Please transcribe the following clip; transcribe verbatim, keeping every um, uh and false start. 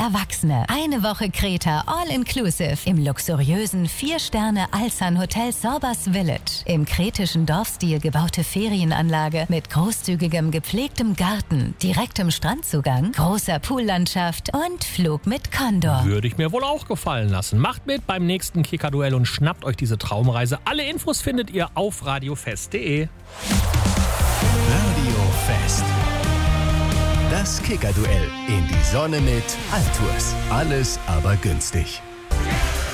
Erwachsene. Eine Woche Kreta All-Inclusive im luxuriösen vier Sterne Alsan Hotel Sorbas Village. Im kretischen Dorfstil gebaute Ferienanlage mit großzügigem gepflegtem Garten, direktem Strandzugang, großer Poollandschaft und Flug mit Condor. Würde ich mir wohl auch gefallen lassen. Macht mit beim nächsten Kicker-Duell und schnappt euch diese Traumreise. Alle Infos findet ihr auf radiofest punkt de. Radiofest. Das Kicker-Duell in die Sonne mit Altours. Alles aber günstig.